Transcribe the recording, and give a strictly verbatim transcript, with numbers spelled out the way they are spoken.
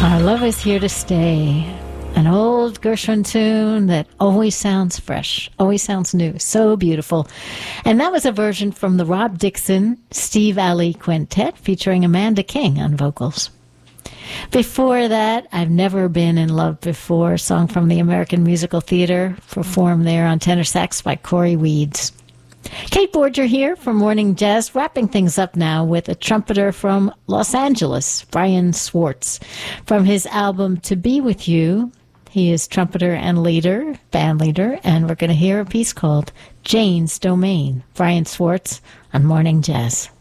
Our Love Is Here to Stay. An old Gershwin tune that always sounds fresh, always sounds new, so beautiful. And that was a version from the Rob Dixon, Steve Ali Quintet featuring Amanda King on vocals. Before that, I've Never Been in Love Before, a song from the American Musical Theater, performed there on tenor sax by Corey Weeds. Kate Borger here for Morning Jazz, wrapping things up now with a trumpeter from Los Angeles, Brian Swartz. From his album To Be With You, he is trumpeter and leader, band leader, and we're going to hear a piece called Jane's Domain. Brian Swartz on Morning Jazz.